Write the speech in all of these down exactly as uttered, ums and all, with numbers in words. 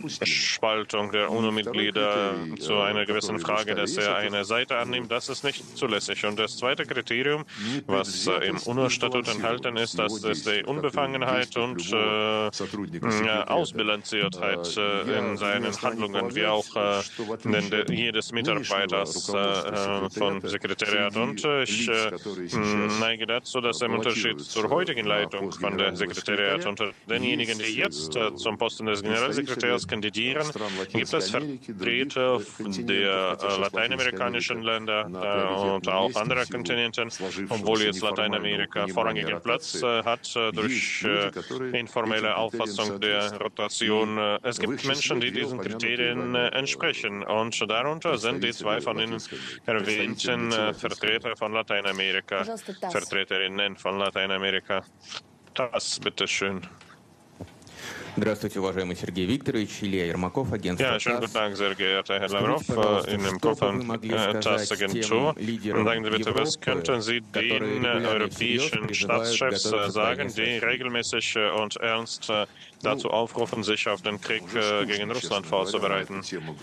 Spaltung der UNO-Mitglieder zu einer gewissen Frage, dass er eine Seite annimmt, das ist nicht zulässig. Und das zweite Kriterium, was im UNO-Statut enthalten ist, das ist die Unbefangenheit und äh, Ausbalanciertheit äh, in seinen Handlungen, wie auch äh, den, jedes Mitarbeiters äh, von Sekretariat. Und ich äh, neige dazu, dass im Unterschied zur heutigen Leitung von der Sekretariat unter denjenigen, die jetzt äh, zum Posten des Generalsekretärs kandidieren, gibt es Vertreter der äh, lateinamerikanischen Länder äh, und auch anderer Kontinenten, obwohl jetzt Lateinamerika vorrangigen Platz äh, hat äh, durch äh, informelle Auffassung der Rotation. Äh, es gibt Menschen, die diesen Kriterien äh, entsprechen, und darunter sind die zwei von Ihnen erwähnten äh, Vertreter von Lateinamerika, Vertreterinnen von Lateinamerika. Das, bitteschön. Здравствуйте, уважаемый Сергей Викторович. Илья Ермаков, агентство Ja, schönen guten Tag, sehr geehrter Herr Lavrov, in dem Kopf von TASS-Agentur. Sagen Sie bitte, was könnten Sie den europäischen Staatschefs sagen, die regelmäßig und ernst dazu aufrufen, sich auf den Krieg gegen Russland vorzubereiten?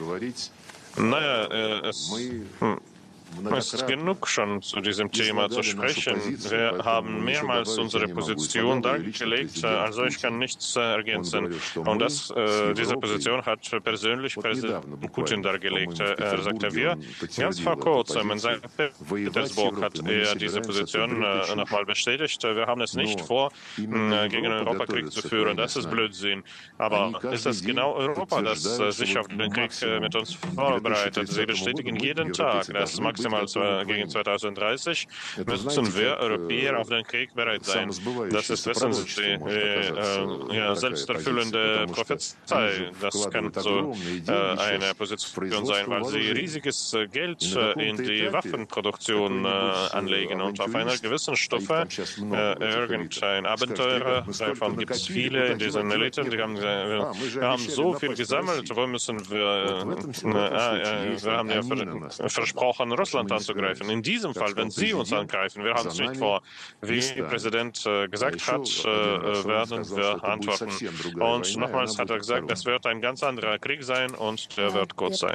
Naja, es... Hm. Es ist genug schon zu diesem Thema zu sprechen. Wir haben mehrmals unsere Position dargelegt, also ich kann nichts ergänzen. Und das, äh, diese Position hat persönlich Präsident Putin dargelegt. Er sagte, wir, ganz vor kurzem in Sankt Petersburg hat er diese Position äh, nochmal bestätigt. Wir haben es nicht vor, äh, gegen Europa Krieg zu führen. Das ist Blödsinn. Aber ist es genau Europa, das äh, sich auf den Krieg äh, mit uns vorbereitet? Sie bestätigen jeden Tag, dass Max maximal gegen zweitausenddreißig müssen wir Europäer auf den Krieg bereit sein. Das ist, wissen Sie, äh, ja, selbsterfüllende Prophezei. Das kann so äh, eine Position sein, weil sie riesiges Geld äh, in die Waffenproduktion äh, anlegen und auf einer gewissen Stufe äh, irgendein Abenteurer, davon gibt es viele in diesen Eliten, die haben, wir, wir haben so viel gesammelt, wo müssen wir, äh, äh, wir haben ja ver, versprochen, Russland anzugreifen. In diesem Fall, wenn Sie uns angreifen, wir haben es nicht vor, wie der Präsident äh, gesagt hat, äh, werden wir antworten. Und nochmals hat er gesagt, es wird ein ganz anderer Krieg sein und der wird kurz sein.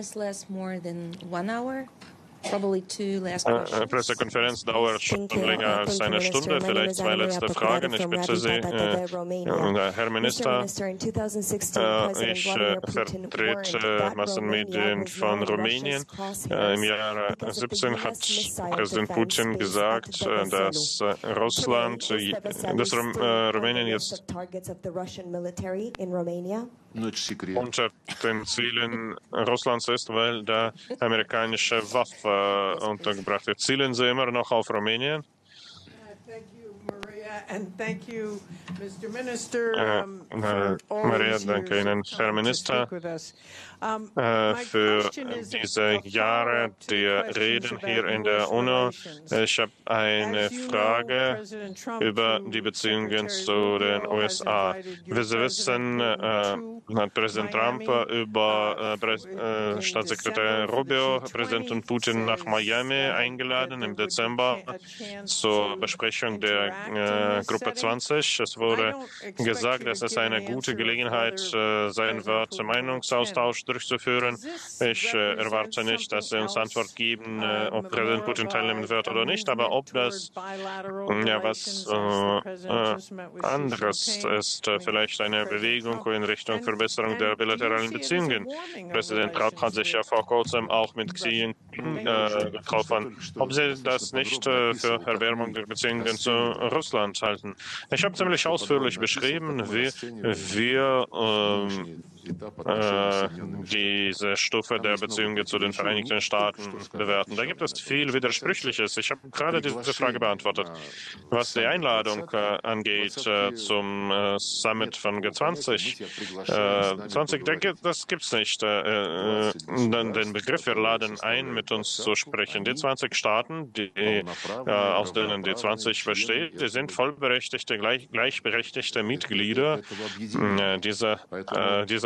Äh, Pressekonferenz dauert schon länger als eine Stunde. Vielleicht zwei letzte Fragen. Ich bitte Sie, äh, Herr Minister, äh, ich äh, vertrete Massenmedien von Rumänien. Äh, Im Jahr siebzehn hat Präsident Putin gesagt, äh, dass äh, Russland, äh, dass Rum, äh, Rumänien jetzt unter den Zielen Russlands ist, weil da amerikanische Waffe untergebracht wird. Zielen Sie immer noch auf Rumänien? Äh, äh, Maria, danke Ihnen, Herr Minister, äh, für diese Jahre der Reden hier in der UNO. Ich habe eine Frage über die Beziehungen zu den U S A. Wie Sie wissen, äh, hat Präsident Trump über äh, äh, Staatssekretär Rubio Präsident Putin nach Miami eingeladen im Dezember zur Besprechung der äh, Gruppe zwanzig. Es wurde gesagt, dass es eine gute Gelegenheit äh, sein wird, Meinungsaustausch durchzuführen. Ich äh, erwarte nicht, dass Sie uns Antwort geben, äh, ob Präsident Putin teilnehmen wird oder nicht, aber ob das ja was äh, äh, anderes ist, äh, vielleicht eine Bewegung in Richtung Verbesserung der bilateralen Beziehungen. Präsident Trump hat sich ja vor kurzem auch mit Xi Jinping äh, getroffen. Ob Sie das nicht äh, für Erwärmung der Beziehungen zu Russland halten? Ich habe ziemlich ausführlich beschrieben, wie wir ähm, äh, diese Stufe der Beziehungen zu den Vereinigten Staaten bewerten. Da gibt es viel Widersprüchliches. Ich habe gerade diese Frage beantwortet. Was die Einladung äh, angeht äh, zum äh, Summit von G zwanzig, äh, zwanzig, das gibt es nicht. Äh, äh, den Begriff, wir laden ein, mit uns zu sprechen. Die zwanzig Staaten, die, äh, aus denen die zwanzig besteht, die sind vollberechtigte, gleich, gleichberechtigte Mitglieder äh, dieser, äh, dieser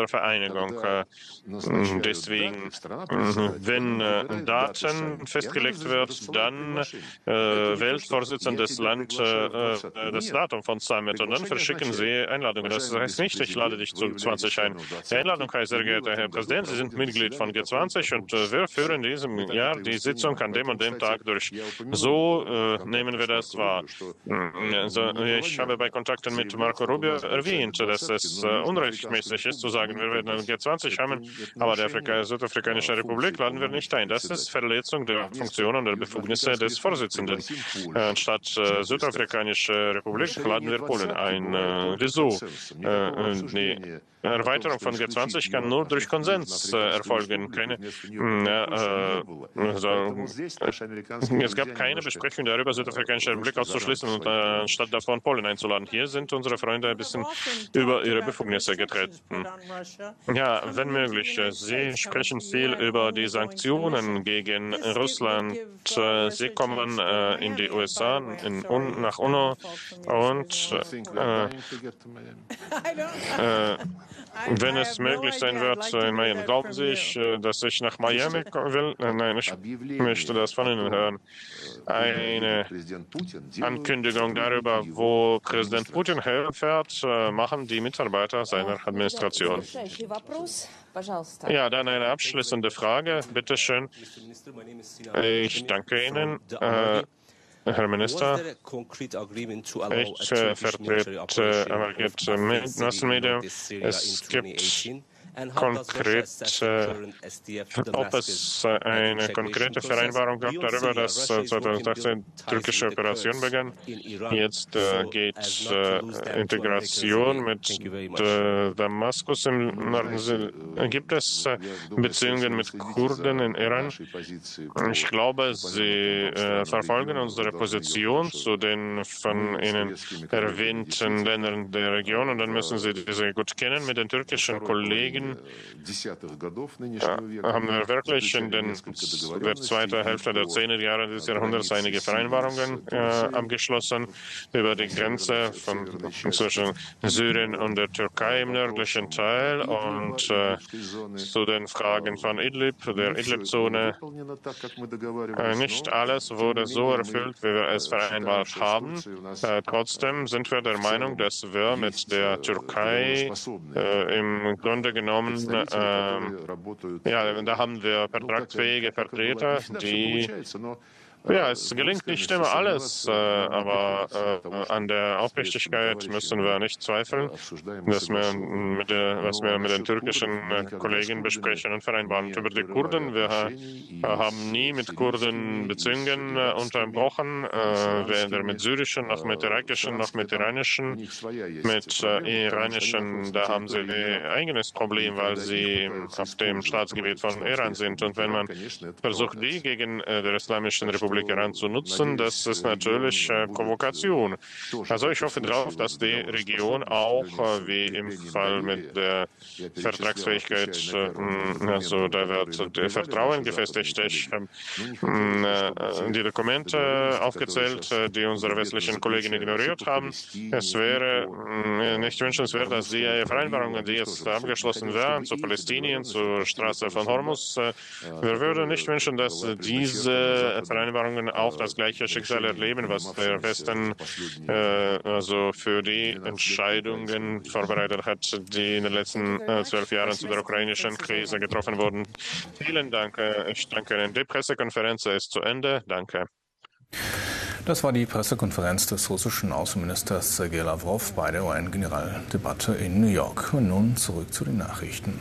unserer Vereinigung. Deswegen, wenn Daten festgelegt wird, dann äh, wählt Vorsitzender des Land äh, das Datum von Summit und dann verschicken sie Einladungen. Das heißt nicht, ich lade dich zu G zwanzig ein. Die Einladung heißt, sehr geehrter Herr Präsident, Sie sind Mitglied von G zwanzig und äh, wir führen in diesem Jahr die Sitzung an dem und dem Tag durch. So äh, nehmen wir das wahr. Also, ich habe bei Kontakten mit Marco Rubio erwähnt, dass es äh, unrechtmäßig ist, zu sagen, wir werden eine G zwanzig haben, aber die Afrika Südafrikanische Republik laden wir nicht ein. Das ist Verletzung der Funktionen der Befugnisse des Vorsitzenden. Äh, anstatt äh, Südafrikanische Republik laden wir Polen ein. Äh, wieso? Äh, die Erweiterung von G zwanzig kann nur durch Konsens äh, erfolgen. Keine, äh, also, es gab keine Besprechung darüber, Südafrikanische Republik auszuschließen und äh, anstatt davon Polen einzuladen. Hier sind unsere Freunde ein bisschen über ihre Befugnisse getreten. Ja, wenn möglich. Sie sprechen viel über die Sanktionen gegen Russland. Sie kommen äh, in die U S A, in, un, nach UNO und äh, äh, wenn es möglich sein wird, in Miami, glauben Sie, dass ich nach Miami kommen will? Nein, ich möchte das von Ihnen hören. Eine Ankündigung darüber, wo Präsident Putin herfährt, machen die Mitarbeiter seiner Administration. Ja, dann eine abschließende Frage, bitteschön. Ich danke Ihnen. Äh, Herr Minister, ich äh, vertrete Amerikanische Massenmedien. Es gibt konkret, äh, ob es äh, eine konkrete Vereinbarung gab darüber, dass äh, zweitausendachtzehn türkische Operation begann. Jetzt äh, geht äh, Integration mit äh, Damaskus im Norden. Gibt es äh, Beziehungen mit Kurden in Iran? Ich glaube, Sie äh, verfolgen unsere Position zu den von Ihnen erwähnten Ländern der Region und dann müssen Sie diese gut kennen. Mit den türkischen Kollegen haben wir wirklich in den, der zweiten Hälfte der zehner Jahre des Jahrhunderts einige Vereinbarungen äh, abgeschlossen über die Grenze von, zwischen Syrien und der Türkei im nördlichen Teil und äh, zu den Fragen von Idlib, der Idlib-Zone. Äh, nicht alles wurde so erfüllt, wie wir es vereinbart haben. Äh, trotzdem sind wir der Meinung, dass wir mit der Türkei äh, im Grunde genommen Ähm, ja, da haben wir vertragsfähige Vertreter, die Ja, es gelingt nicht immer alles, äh, aber äh, an der Aufrichtigkeit müssen wir nicht zweifeln, dass wir mit der, was wir mit den türkischen äh, Kollegen besprechen und vereinbaren. Über die Kurden, wir äh, haben nie mit Kurden Beziehungen äh, unterbrochen, äh, weder mit syrischen, noch mit irakischen, noch mit iranischen. Mit äh, iranischen, da haben sie ein eigenes Problem, weil sie auf dem Staatsgebiet von Iran sind. Und wenn man versucht, die gegen äh, der Islamischen Republik Iran zu nutzen, das ist natürlich äh, Provokation. Also ich hoffe darauf, dass die Region auch, äh, wie im Fall mit der Vertragsfähigkeit, äh, also da wird äh, Vertrauen gefestigt. Ich habe äh, die Dokumente aufgezählt, äh, die unsere westlichen Kollegen ignoriert haben. Es wäre äh, nicht wünschenswert, dass die Vereinbarungen, die jetzt abgeschlossen werden, zu Palästinien, zur Straße von Hormuz, äh, wir würden nicht wünschen, dass diese Vereinbarungen auch das gleiche Schicksal erleben, was der Westen äh, also für die Entscheidungen vorbereitet hat, die in den letzten äh, zwölf Jahren zu der ukrainischen Krise getroffen wurden. Vielen Dank. Ich danke Ihnen. Die Pressekonferenz ist zu Ende. Danke. Das war die Pressekonferenz des russischen Außenministers Sergei Lavrov bei der U N-Generaldebatte in New York. Und nun zurück zu den Nachrichten.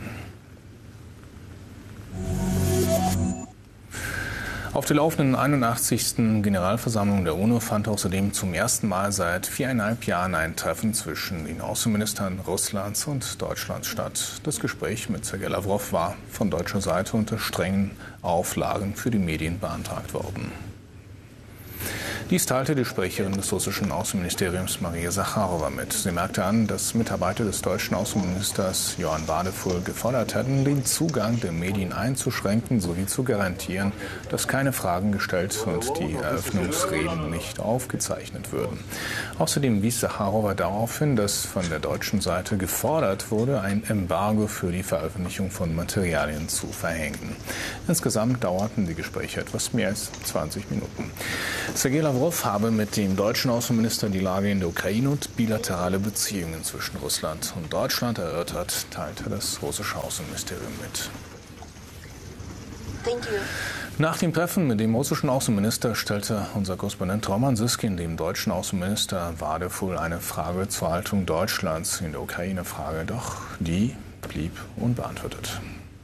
Auf der laufenden einundachtzigsten Generalversammlung der UNO fand außerdem zum ersten Mal seit viereinhalb Jahren ein Treffen zwischen den Außenministern Russlands und Deutschlands statt. Das Gespräch mit Sergei Lavrov war von deutscher Seite unter strengen Auflagen für die Medien beantragt worden. Dies teilte die Sprecherin des russischen Außenministeriums Maria Sacharowa mit. Sie merkte an, dass Mitarbeiter des deutschen Außenministers Johann Wadefuhl gefordert hätten, den Zugang der Medien einzuschränken sowie zu garantieren, dass keine Fragen gestellt und die Eröffnungsreden nicht aufgezeichnet würden. Außerdem wies Sacharowa darauf hin, dass von der deutschen Seite gefordert wurde, ein Embargo für die Veröffentlichung von Materialien zu verhängen. Insgesamt dauerten die Gespräche etwas mehr als zwanzig Minuten. Sergei Lavrov habe mit dem deutschen Außenminister die Lage in der Ukraine und bilaterale Beziehungen zwischen Russland und Deutschland erörtert, teilte das russische Außenministerium mit. Thank you. Nach dem Treffen mit dem russischen Außenminister stellte unser Korrespondent Roman Siskin dem deutschen Außenminister Wadefuhl eine Frage zur Haltung Deutschlands in der Ukraine-Frage, doch die blieb unbeantwortet.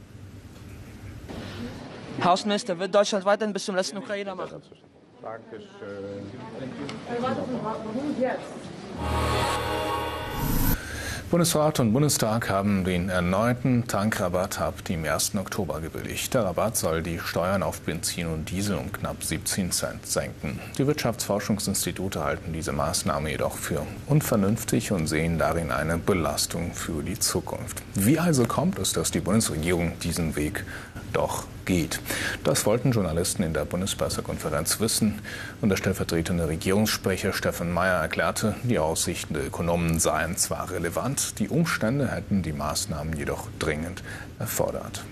Herr Außenminister, wird Deutschland weiterhin bis zum letzten Ukrainer machen? Dankeschön. Bundesrat und Bundestag haben den erneuten Tankrabatt ab dem ersten Oktober gebilligt. Der Rabatt soll die Steuern auf Benzin und Diesel um knapp siebzehn Cent senken. Die Wirtschaftsforschungsinstitute halten diese Maßnahme jedoch für unvernünftig und sehen darin eine Belastung für die Zukunft. Wie also kommt es, dass die Bundesregierung diesen Weg doch geht? Das wollten Journalisten in der Bundespressekonferenz wissen und der stellvertretende Regierungssprecher Steffen Meyer erklärte, die Aussichten der Ökonomen seien zwar relevant, die Umstände hätten die Maßnahmen jedoch dringend erfordert.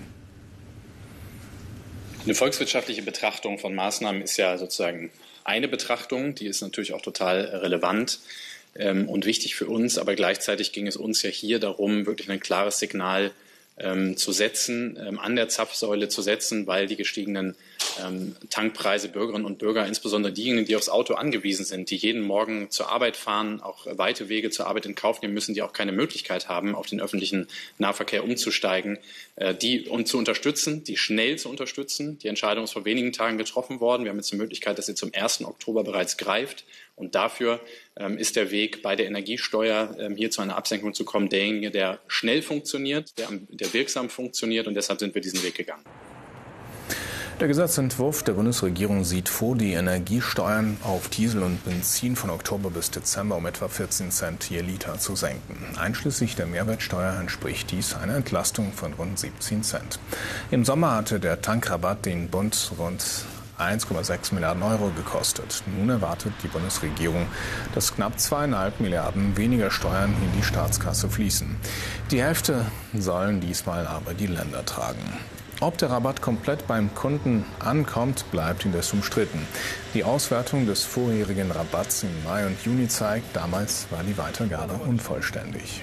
Eine volkswirtschaftliche Betrachtung von Maßnahmen ist ja sozusagen eine Betrachtung, die ist natürlich auch total relevant ähm, und wichtig für uns, aber gleichzeitig ging es uns ja hier darum, wirklich ein klares Signal Ähm, zu setzen, ähm, an der Zapfsäule zu setzen, weil die gestiegenen ähm, Tankpreise Bürgerinnen und Bürger, insbesondere diejenigen, die aufs Auto angewiesen sind, die jeden Morgen zur Arbeit fahren, auch weite Wege zur Arbeit in Kauf nehmen müssen, die auch keine Möglichkeit haben, auf den öffentlichen Nahverkehr umzusteigen, äh, die und zu unterstützen, die schnell zu unterstützen. Die Entscheidung ist vor wenigen Tagen getroffen worden. Wir haben jetzt die Möglichkeit, dass sie zum ersten Oktober bereits greift. Und dafür ähm, ist der Weg bei der Energiesteuer, ähm, hier zu einer Absenkung zu kommen, derjenige, der schnell funktioniert, der, der wirksam funktioniert. Und deshalb sind wir diesen Weg gegangen. Der Gesetzentwurf der Bundesregierung sieht vor, die Energiesteuern auf Diesel und Benzin von Oktober bis Dezember um etwa vierzehn Cent je Liter zu senken. Einschließlich der Mehrwertsteuer entspricht dies einer Entlastung von rund siebzehn Cent. Im Sommer hatte der Tankrabatt den Bund rund eins Komma sechs Milliarden Euro gekostet. Nun erwartet die Bundesregierung, dass knapp zweieinhalb Milliarden weniger Steuern in die Staatskasse fließen. Die Hälfte sollen diesmal aber die Länder tragen. Ob der Rabatt komplett beim Kunden ankommt, bleibt indes umstritten. Die Auswertung des vorherigen Rabatts im Mai und Juni zeigt, damals war die Weitergabe unvollständig.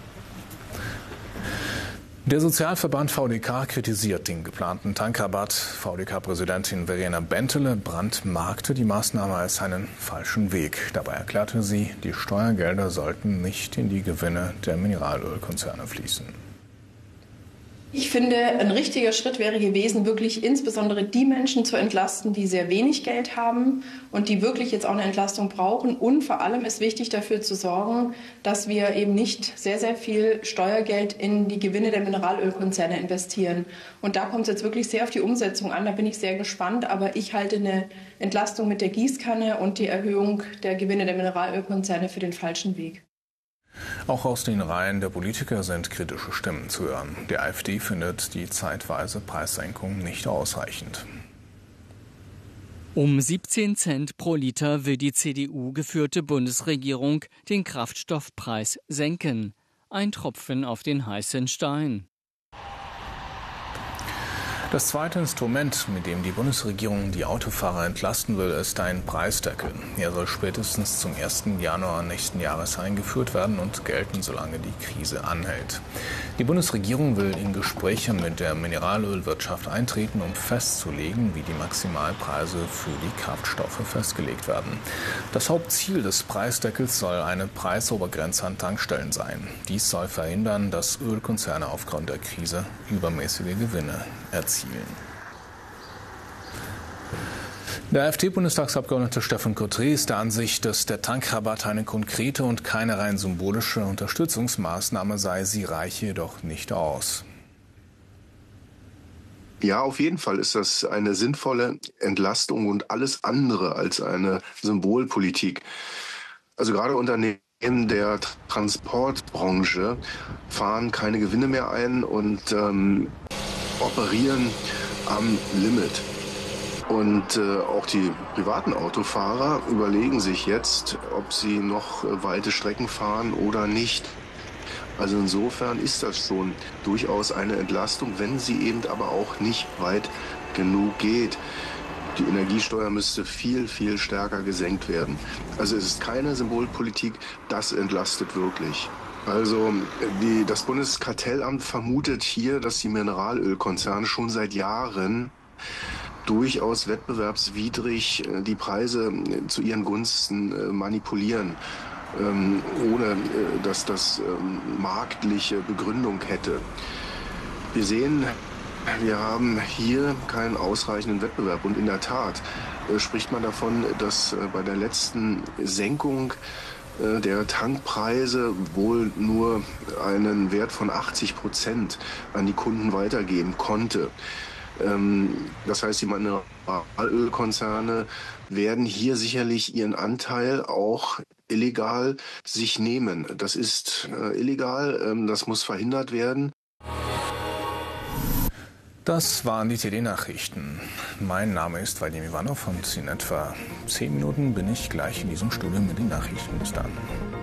Der Sozialverband V D K kritisiert den geplanten Tankrabatt. V D K-Präsidentin Verena Bentele brandmarkte die Maßnahme als einen falschen Weg. Dabei erklärte sie, die Steuergelder sollten nicht in die Gewinne der Mineralölkonzerne fließen. Ich finde, ein richtiger Schritt wäre gewesen, wirklich insbesondere die Menschen zu entlasten, die sehr wenig Geld haben und die wirklich jetzt auch eine Entlastung brauchen. Und vor allem ist wichtig, dafür zu sorgen, dass wir eben nicht sehr, sehr viel Steuergeld in die Gewinne der Mineralölkonzerne investieren. Und da kommt es jetzt wirklich sehr auf die Umsetzung an. Da bin ich sehr gespannt. Aber ich halte eine Entlastung mit der Gießkanne und die Erhöhung der Gewinne der Mineralölkonzerne für den falschen Weg. Auch aus den Reihen der Politiker sind kritische Stimmen zu hören. Die AfD findet die zeitweise Preissenkung nicht ausreichend. Um siebzehn Cent pro Liter will die C D U-geführte Bundesregierung den Kraftstoffpreis senken. Ein Tropfen auf den heißen Stein. Das zweite Instrument, mit dem die Bundesregierung die Autofahrer entlasten will, ist ein Preisdeckel. Er soll spätestens zum ersten Januar nächsten Jahres eingeführt werden und gelten, solange die Krise anhält. Die Bundesregierung will in Gespräche mit der Mineralölwirtschaft eintreten, um festzulegen, wie die Maximalpreise für die Kraftstoffe festgelegt werden. Das Hauptziel des Preisdeckels soll eine Preisobergrenze an Tankstellen sein. Dies soll verhindern, dass Ölkonzerne aufgrund der Krise übermäßige Gewinne erzielen. Der AfD-Bundestagsabgeordnete Stefan Cotré ist der Ansicht, dass der Tankrabatt eine konkrete und keine rein symbolische Unterstützungsmaßnahme sei. Sie reiche jedoch nicht aus. Ja, auf jeden Fall ist das eine sinnvolle Entlastung und alles andere als eine Symbolpolitik. Also gerade Unternehmen der Transportbranche fahren keine Gewinne mehr ein und ähm, operieren am Limit. Und äh, auch die privaten Autofahrer überlegen sich jetzt, ob sie noch äh, weite Strecken fahren oder nicht. Also insofern ist das schon durchaus eine Entlastung, wenn sie eben aber auch nicht weit genug geht. Die Energiesteuer müsste viel, viel stärker gesenkt werden. Also es ist keine Symbolpolitik, das entlastet wirklich. Also die, das Bundeskartellamt vermutet hier, dass die Mineralölkonzerne schon seit Jahren durchaus wettbewerbswidrig die Preise zu ihren Gunsten manipulieren, ohne dass das marktliche Begründung hätte. Wir sehen, wir haben hier keinen ausreichenden Wettbewerb und in der Tat spricht man davon, dass bei der letzten Senkung der Tankpreise wohl nur einen Wert von achtzig Prozent an die Kunden weitergeben konnte. Das heißt, die Mineralölkonzerne werden hier sicherlich ihren Anteil auch illegal sich nehmen. Das ist illegal, das muss verhindert werden. Das waren die T D-Nachrichten. Mein Name ist Vadim Ivanov und in etwa zehn Minuten bin ich gleich in diesem Studio mit den Nachrichten. Bis dann.